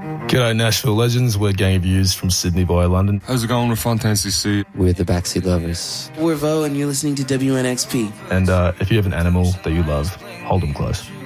G'day, Nashville legends. We're Gang of Views from Sydney via London. How's it going with Fontaine CC? We're the Backseat Lovers. We're Vo, and you're listening to WNXP. And if you have an animal that you love, hold them close.